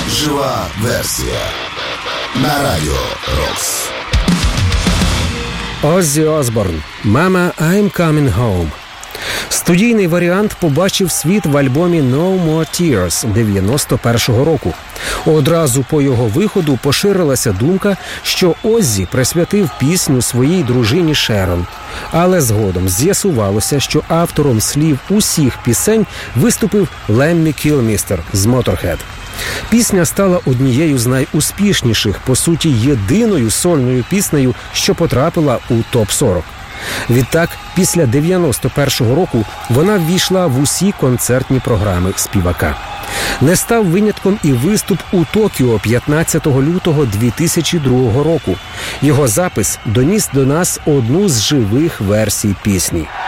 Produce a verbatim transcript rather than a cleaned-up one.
Жива версія на Радіо Рокс. Оззі Осборн «Mama, I'm Coming Home». Студійний варіант побачив світ в альбомі «No More Tears» дев'яносто першого року. Одразу по його виходу поширилася думка, що Оззі присвятив пісню своїй дружині Шерон. Але згодом з'ясувалося, що автором слів усіх пісень виступив Леммі Кілмістер з Motorhead. Пісня стала однією з найуспішніших, по суті, єдиною сольною піснею, що потрапила у топ сорок. Відтак, після дев'яносто першого року вона ввійшла в усі концертні програми співака. Не став винятком і виступ у Токіо п'ятнадцятого лютого дві тисячі другого року. Його запис доніс до нас одну з живих версій пісні.